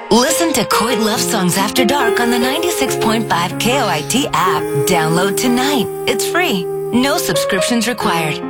Listen to Coit Love Songs After Dark on the 96.5 KOIT app. Download tonight. It's free. No subscriptions required.